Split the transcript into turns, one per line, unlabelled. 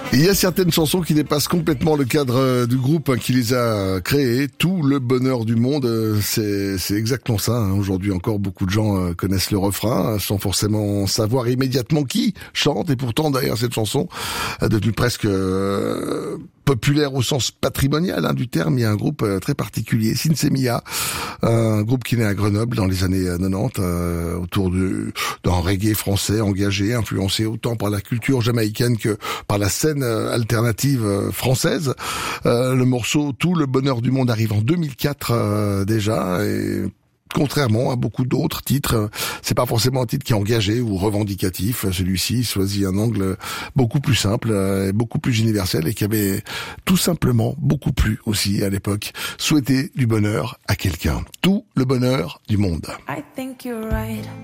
Il y a certaines chansons qui dépassent complètement le cadre du groupe qui les a créées. Tout le bonheur du monde, c'est exactement ça. Aujourd'hui encore, beaucoup de gens connaissent le refrain sans forcément savoir immédiatement qui chante. Et pourtant, derrière cette chanson, devenue presque populaire au sens patrimonial du terme, il y a un groupe très particulier, Sinsémia, un groupe qui naît à Grenoble dans les années 90, autour d'un reggae français engagé, influencé autant par la culture jamaïcaine que par la scène alternative française. Le morceau Tout le bonheur du monde arrive en 2004 déjà, et contrairement à beaucoup d'autres titres, c'est pas forcément un titre qui est engagé ou revendicatif. Celui-ci choisit un angle beaucoup plus simple, et beaucoup plus universel, et qui avait tout simplement beaucoup plu aussi à l'époque. Souhaiter du bonheur à quelqu'un. Tout le bonheur du monde.
I think you're right.